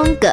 空格。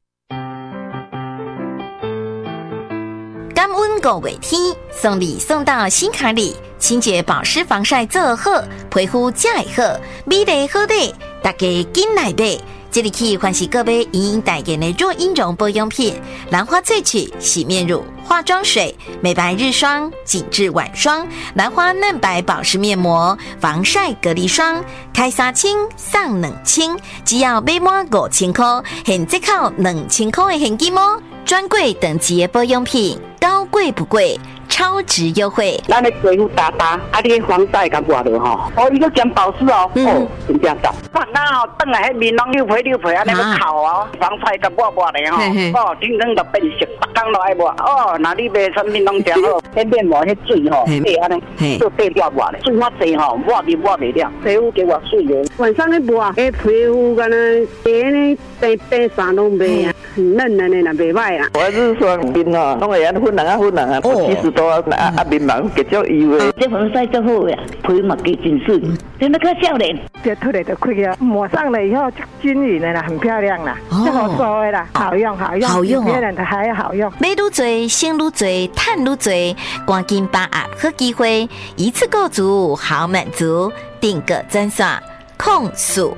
感恩五月天，送礼送到心坎里，清洁保湿防晒做好，皮肤才会好，美丽好丽，大家紧来买。这里可以欢喜各位莹莹代言的若婴绒保养品、兰花萃取洗面乳、化妆水、美白日霜、紧致晚霜、兰花嫩白保湿面膜、防晒隔离霜，开3千送2千，只要买满5000块，现折扣2000块的现金哦！专柜等级的保养品，高贵不贵，超值优惠。 咱的皮肤打打，你的防晒敢挂落吼？伊个讲保湿哦，真正重。那哦，等来迄面拢溜皮，安尼要烤哦，防晒甲抹的吼。天光就变色，北港都爱抹。那你卖产品拢真好，迄面膜迄水吼，安尼做底料抹的，水较济吼，抹袂了，皮肤给我水的。晚上咧抹，皮肤敢若白衫拢袂啊。很嫩的呢，袂歹啊！ 我是说面哦，拢会安粉红啊，70多面毛结足油的。 这防晒最好呀，皮嘛结真水，真的可少年。 这脱来就快啊，抹上了以后就均匀的啦，很漂亮啦，这好说的啦，好用，别人的还好用。 买愈多，省愈多，赚愈多，赶紧把握好机会，一次购足好满足，订个专线：042260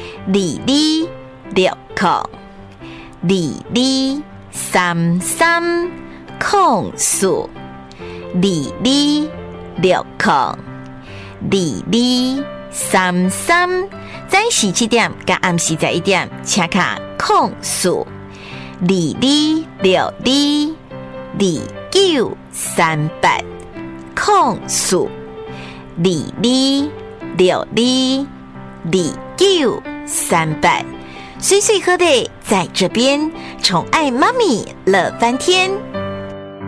控。2233控诉2260控2233，早时7點甲暗時11點，請卡控訴22622938控訴22622938。岁岁喝的在这边，宠爱妈咪乐翻天。